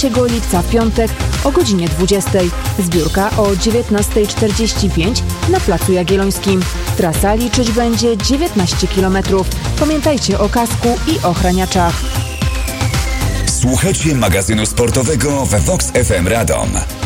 lipca w piątek o godzinie 20. Zbiórka o 19:45 na Placu Jagiellońskim. Trasa liczyć będzie 19 km. Pamiętajcie o kasku i ochraniaczach. Słuchajcie magazynu sportowego we Vox FM Radom.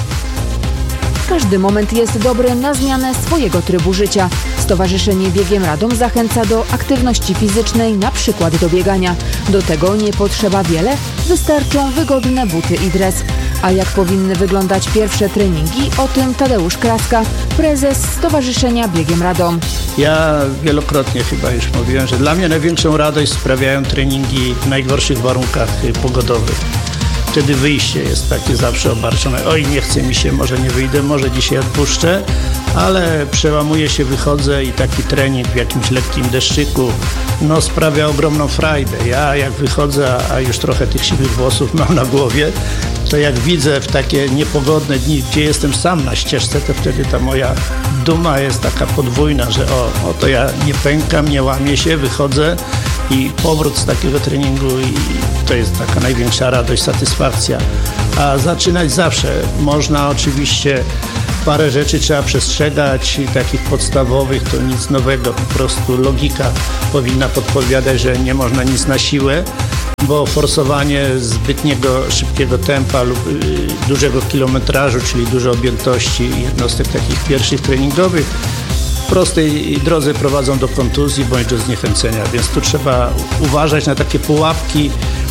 Każdy moment jest dobry na zmianę swojego trybu życia. Stowarzyszenie Biegiem Radom zachęca do aktywności fizycznej, na przykład do biegania. Do tego nie potrzeba wiele, wystarczą wygodne buty i dres. A jak powinny wyglądać pierwsze treningi, o tym Tadeusz Kraska, prezes Stowarzyszenia Biegiem Radom. Ja wielokrotnie chyba już mówiłem, że dla mnie największą radość sprawiają treningi w najgorszych warunkach pogodowych. Wtedy wyjście jest takie zawsze obarczone. Oj, nie chce mi się, może nie wyjdę, może dzisiaj odpuszczę, ale przełamuję się, wychodzę i taki trening w jakimś lekkim deszczyku sprawia ogromną frajdę. Ja jak wychodzę, a już trochę tych siwych włosów mam na głowie, to jak widzę w takie niepogodne dni, gdzie jestem sam na ścieżce, to wtedy ta moja duma jest taka podwójna, że to ja nie pękam, nie łamię się, wychodzę i powrót z takiego treningu i to jest taka największa radość, satysfakcja. A zaczynać zawsze można oczywiście, parę rzeczy trzeba przestrzegać, takich podstawowych, to nic nowego, po prostu logika powinna podpowiadać, że nie można nic na siłę, bo forsowanie zbytniego szybkiego tempa lub dużego kilometrażu, czyli dużo objętości jednostek takich pierwszych treningowych, w prostej drodze prowadzą do kontuzji bądź do zniechęcenia, więc tu trzeba uważać na takie pułapki,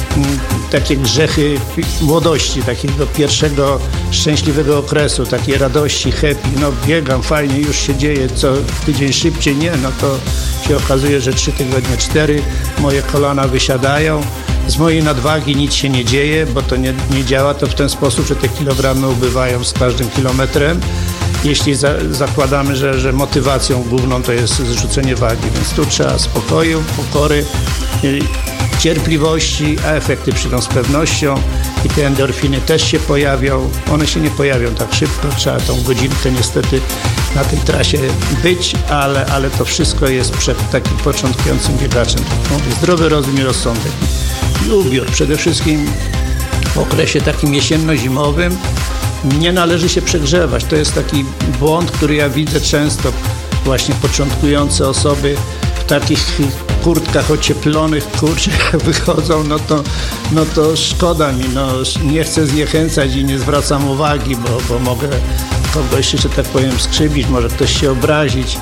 takie grzechy młodości, takiego pierwszego szczęśliwego okresu, takiej radości, happy, biegam, fajnie, już się dzieje, co tydzień szybciej, to się okazuje, że 3 tygodnie, 4, moje kolana wysiadają, z mojej nadwagi nic się nie dzieje, bo to nie działa to w ten sposób, że te kilogramy ubywają z każdym kilometrem. Jeśli zakładamy, że motywacją główną to jest zrzucenie wagi, więc tu trzeba spokoju, pokory, cierpliwości, a efekty przyjdą z pewnością i te endorfiny też się pojawią. One się nie pojawią tak szybko, trzeba tą godzinkę niestety na tej trasie być, ale to wszystko jest przed takim początkującym biegaczem. Zdrowy rozum i rozsądek. I ubiór przede wszystkim w okresie takim jesienno-zimowym nie należy się przegrzewać. To jest taki błąd, który ja widzę często, właśnie początkujące osoby w takich kurtkach ocieplonych, wychodzą, to szkoda mi, nie chcę zniechęcać i nie zwracam uwagi, bo mogę kogoś, że tak powiem, skrzywić, może ktoś się obrazić,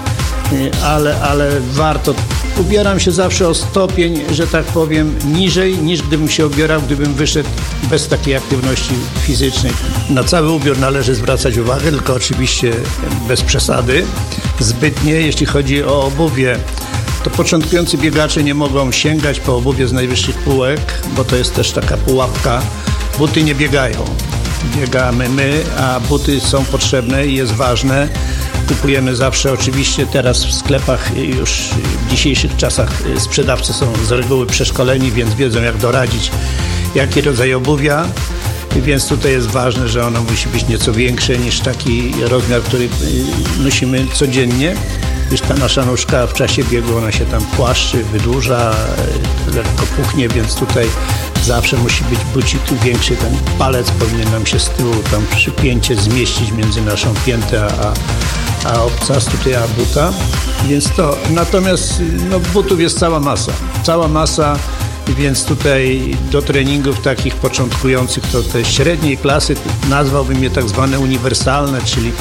ale warto. Ubieram się zawsze o stopień, że tak powiem, niżej niż gdybym się ubierał, gdybym wyszedł bez takiej aktywności fizycznej. Na cały ubiór należy zwracać uwagę, tylko oczywiście bez przesady. Zbytnie, jeśli chodzi o obuwie, to początkujący biegacze nie mogą sięgać po obuwie z najwyższych półek, bo to jest też taka pułapka. Buty nie biegają. Biegamy my, a buty są potrzebne i jest ważne. Kupujemy zawsze, oczywiście teraz w sklepach już w dzisiejszych czasach sprzedawcy są z reguły przeszkoleni, więc wiedzą jak doradzić, jaki rodzaj obuwia. Więc tutaj jest ważne, że ono musi być nieco większe niż taki rozmiar, który nosimy codziennie. Już ta nasza nóżka w czasie biegu, ona się tam płaszczy, wydłuża, lekko puchnie, więc tutaj zawsze musi być bucik większy. Ten palec powinien nam się z tyłu tam przypięcie zmieścić między naszą piętę a obcas tutaj a buta. Więc to, natomiast butów jest cała masa, więc tutaj do treningów takich początkujących to te średniej klasy nazwałbym je tak zwane uniwersalne, czyli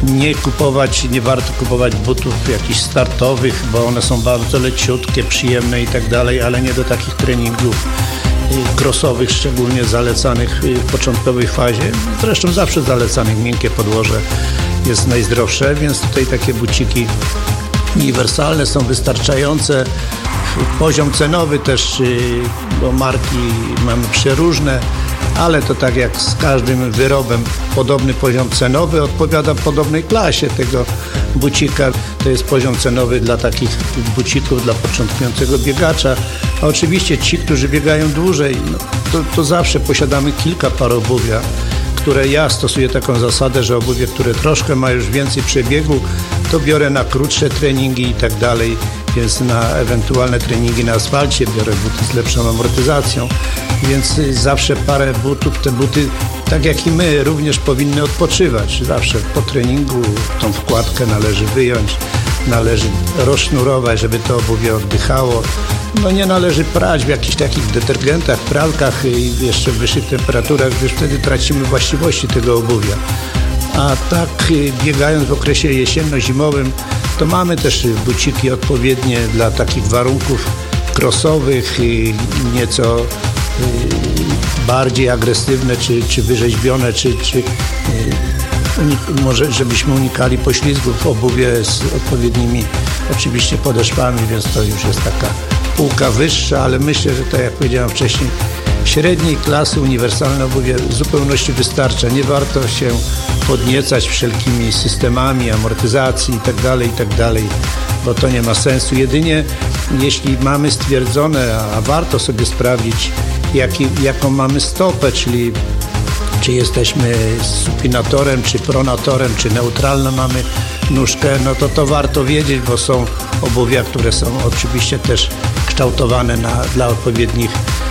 nie warto kupować butów jakichś startowych, bo one są bardzo leciutkie, przyjemne i tak dalej, ale nie do takich treningów crossowych, szczególnie zalecanych w początkowej fazie. Zresztą zawsze zalecanych, miękkie podłoże jest najzdrowsze, więc tutaj takie buciki uniwersalne są wystarczające. Poziom cenowy też, bo marki mamy przeróżne, ale to tak jak z każdym wyrobem, podobny poziom cenowy odpowiada podobnej klasie tego bucika. To jest poziom cenowy dla takich bucików, dla początkującego biegacza. A oczywiście ci, którzy biegają dłużej, to zawsze posiadamy kilka par obuwia, które ja stosuję taką zasadę, że obuwie, które troszkę ma już więcej przebiegu, to biorę na krótsze treningi i tak dalej. więc na ewentualne treningi na asfalcie biorę buty z lepszą amortyzacją, więc zawsze parę butów, te buty, tak jak i my, również powinny odpoczywać. Zawsze po treningu tą wkładkę należy wyjąć, należy rozsznurować, żeby to obuwie oddychało. No nie należy prać w jakichś takich detergentach, pralkach i jeszcze w wyższych temperaturach, gdyż wtedy tracimy właściwości tego obuwia. A tak biegając w okresie jesienno-zimowym, to mamy też buciki odpowiednie dla takich warunków crossowych, nieco bardziej agresywne, czy wyrzeźbione, czy może żebyśmy unikali poślizgów, obuwie z odpowiednimi oczywiście podeszwami, więc to już jest taka półka wyższa, ale myślę, że tak jak powiedziałem wcześniej, średniej klasy uniwersalne obuwie w zupełności wystarcza. Nie warto się podniecać wszelkimi systemami amortyzacji itd., bo to nie ma sensu. Jedynie jeśli mamy stwierdzone, a warto sobie sprawdzić, jaką mamy stopę, czyli czy jesteśmy supinatorem, czy pronatorem, czy neutralną mamy nóżkę, no to warto wiedzieć, bo są obuwia, które są oczywiście też kształtowane dla odpowiednich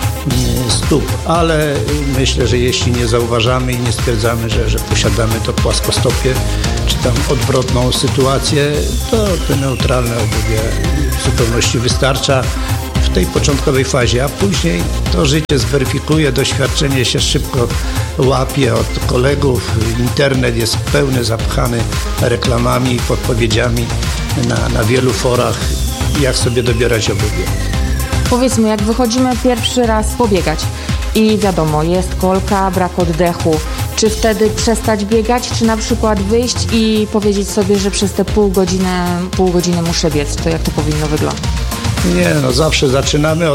stóp, ale myślę, że jeśli nie zauważamy i nie stwierdzamy, że posiadamy to płaskostopie, czy tam odwrotną sytuację, to te neutralne obuwie w zupełności wystarcza w tej początkowej fazie, a później to życie zweryfikuje, doświadczenie się szybko łapie od kolegów, internet jest pełny, zapchany reklamami i podpowiedziami na wielu forach, jak sobie dobierać obuwie. Powiedzmy, jak wychodzimy pierwszy raz pobiegać i wiadomo, jest kolka, brak oddechu, czy wtedy przestać biegać, czy na przykład wyjść i powiedzieć sobie, że przez te pół godziny muszę biec, to jak to powinno wyglądać? Nie, no zawsze zaczynamy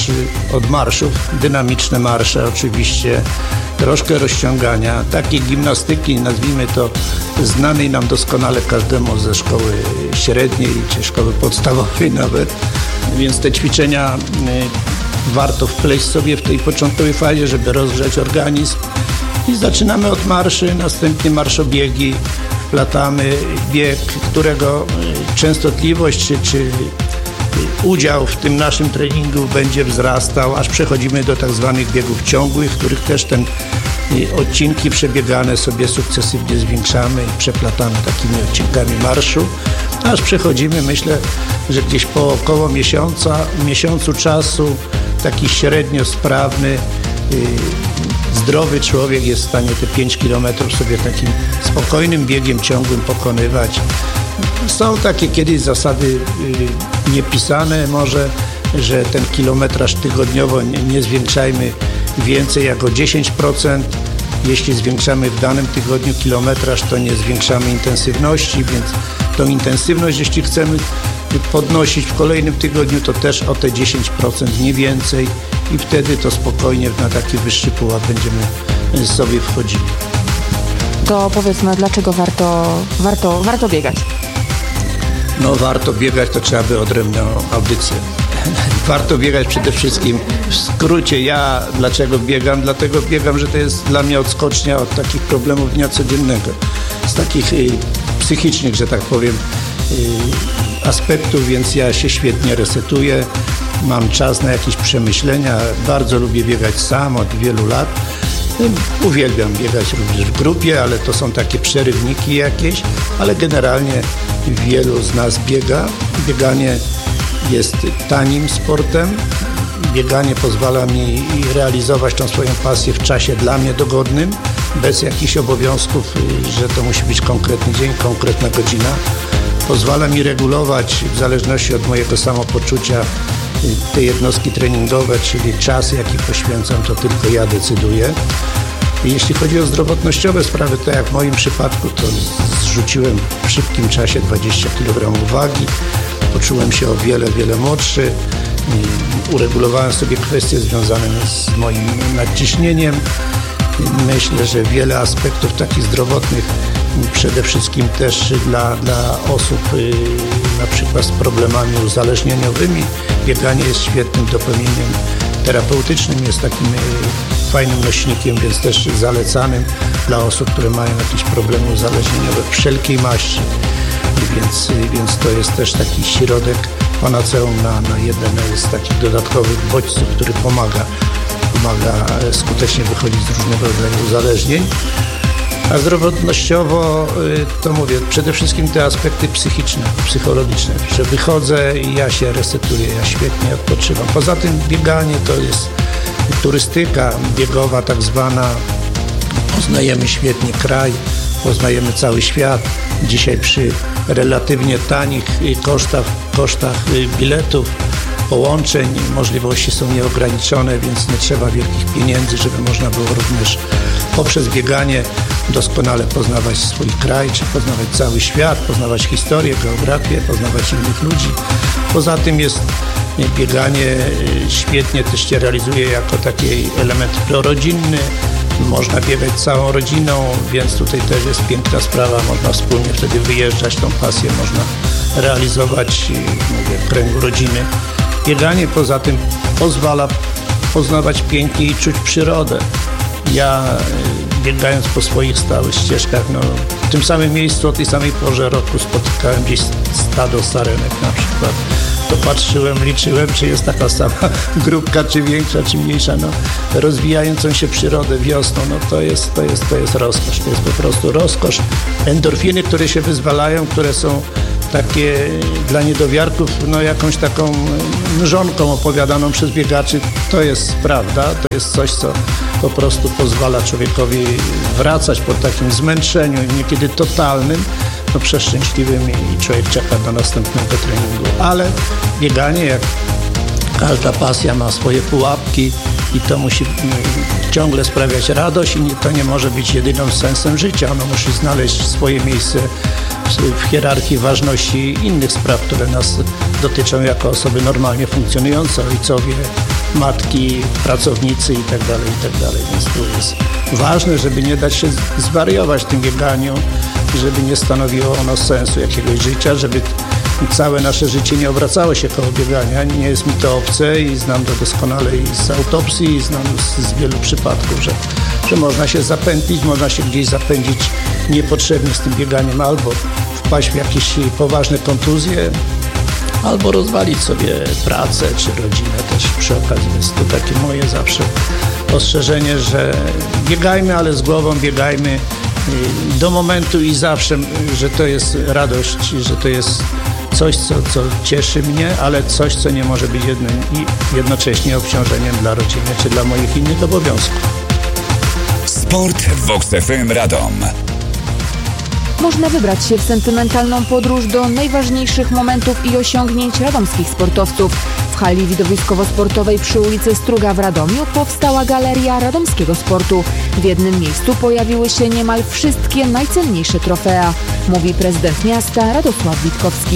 od marszów, dynamiczne marsze oczywiście, troszkę rozciągania, takiej gimnastyki, nazwijmy to, znanej nam doskonale każdemu ze szkoły średniej czy szkoły podstawowej nawet, więc te ćwiczenia warto wpleść sobie w tej początkowej fazie, żeby rozgrzać organizm i zaczynamy od marszy, następnie marszobiegi, wplatamy bieg, którego częstotliwość czy udział w tym naszym treningu będzie wzrastał, aż przechodzimy do tak zwanych biegów ciągłych, w których też ten odcinki przebiegane sobie sukcesywnie zwiększamy i przeplatamy takimi odcinkami marszu, aż przechodzimy, myślę, że gdzieś po około miesiącu czasu taki średnio sprawny, zdrowy człowiek jest w stanie te 5 km sobie takim spokojnym biegiem ciągłym pokonywać. Są takie kiedyś zasady niepisane może, że ten kilometraż tygodniowo nie zwiększajmy więcej jak o 10%. Jeśli zwiększamy w danym tygodniu kilometraż, to nie zwiększamy intensywności, więc tą intensywność, jeśli chcemy podnosić w kolejnym tygodniu, to też o te 10%, nie więcej i wtedy to spokojnie na taki wyższy pułap będziemy sobie wchodzili. To powiedzmy, dlaczego warto biegać? No warto biegać, to trzeba by odrębną audycję. Warto biegać przede wszystkim, w skrócie dlaczego biegam? Dlatego biegam, że to jest dla mnie odskocznia od takich problemów dnia codziennego. Z takich psychicznych, że tak powiem, aspektów, więc ja się świetnie resetuję. Mam czas na jakieś przemyślenia. Bardzo lubię biegać sam od wielu lat. Uwielbiam biegać również w grupie, ale to są takie przerywniki jakieś, ale generalnie wielu z nas biega. Bieganie jest tanim sportem. Bieganie pozwala mi realizować tą swoją pasję w czasie dla mnie dogodnym, bez jakichś obowiązków, że to musi być konkretny dzień, konkretna godzina. Pozwala mi regulować w zależności od mojego samopoczucia te jednostki treningowe, czyli czas, jaki poświęcam, to tylko ja decyduję. Jeśli chodzi o zdrowotnościowe sprawy, to jak w moim przypadku, to zrzuciłem w szybkim czasie 20 kg wagi, poczułem się o wiele młodszy, uregulowałem sobie kwestie związane z moim nadciśnieniem. Myślę, że wiele aspektów takich zdrowotnych, przede wszystkim też dla osób na przykład z problemami uzależnieniowymi, bieganie jest świetnym dopełnieniem terapeutycznym, jest takim fajnym nośnikiem, więc też zalecanym dla osób, które mają jakieś problemy uzależnieniowe wszelkiej maści, więc to jest też taki środek panaceum na jeden z takich dodatkowych bodźców, który pomaga skutecznie wychodzić z różnego rodzaju uzależnień. A zdrowotnościowo to mówię, przede wszystkim te aspekty psychiczne, psychologiczne, że wychodzę i ja się resetuję, ja świetnie odpoczywam. Poza tym bieganie to jest turystyka biegowa tak zwana. Poznajemy świetnie kraj, poznajemy cały świat. Dzisiaj przy relatywnie tanich kosztach biletów, połączeń, możliwości są nieograniczone, więc nie trzeba wielkich pieniędzy, żeby można było również poprzez bieganie doskonale poznawać swój kraj, czy poznawać cały świat, poznawać historię, geografię, poznawać innych ludzi. Poza tym jest bieganie świetnie też się realizuje jako taki element prorodzinny. Można biegać całą rodziną, więc tutaj też jest piękna sprawa. Można wspólnie wtedy wyjeżdżać, tą pasję można realizować w kręgu rodziny. Bieganie poza tym pozwala poznawać pięknie i czuć przyrodę. Ja biegając po swoich stałych ścieżkach, w tym samym miejscu o tej samej porze roku spotykałem gdzieś stado sarenek na przykład. To patrzyłem, liczyłem, czy jest taka sama grupka, czy większa, czy mniejsza. Rozwijającą się przyrodę wiosną, to jest rozkosz. To jest po prostu rozkosz. Endorfiny, które się wyzwalają, które są takie dla niedowiarków, jakąś taką mrzonką opowiadaną przez biegaczy, to jest prawda, to jest coś, co po prostu pozwala człowiekowi wracać po takim zmęczeniu, niekiedy totalnym, przeszczęśliwym i człowiek czeka do następnego treningu. Ale bieganie, jak każda pasja, ma swoje pułapki i to musi ciągle sprawiać radość i to nie może być jedynym sensem życia. Ono musi znaleźć swoje miejsce w hierarchii ważności innych spraw, które nas dotyczą jako osoby normalnie funkcjonujące, ojcowie, matki, pracownicy itd. Więc tu jest ważne, żeby nie dać się zwariować w tym bieganiu, żeby nie stanowiło ono sensu jakiegoś życia, żeby całe nasze życie nie obracało się koło biegania. Nie jest mi to obce i znam to doskonale i z autopsji, i znam z wielu przypadków, że można się zapętlić, można się gdzieś zapędzić niepotrzebnie z tym bieganiem, albo wpaść w jakieś poważne kontuzje, albo rozwalić sobie pracę czy rodzinę też przy okazji. Jest to takie moje zawsze ostrzeżenie, że biegajmy, ale z głową biegajmy do momentu i zawsze, że to jest radość, że to jest coś, co cieszy mnie, ale coś, co nie może być jednocześnie obciążeniem dla rodziny czy dla moich innych obowiązków. Sport w VOX FM Radom. Można wybrać się w sentymentalną podróż do najważniejszych momentów i osiągnięć radomskich sportowców. W hali widowiskowo-sportowej przy ulicy Struga w Radomiu powstała Galeria Radomskiego Sportu. W jednym miejscu pojawiły się niemal wszystkie najcenniejsze trofea, mówi prezydent miasta Radosław Witkowski.